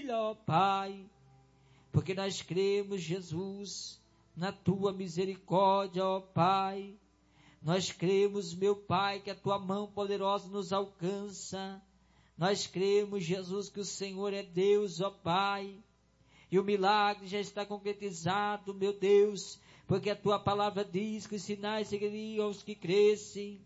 família, ó Pai, porque nós cremos, Jesus, na tua misericórdia, ó Pai. Nós cremos, meu Pai, que a tua mão poderosa nos alcança. Nós cremos, Jesus, que o Senhor é Deus, ó Pai, e o milagre já está concretizado, meu Deus, porque a tua palavra diz que os sinais seguiriam aos que crescem.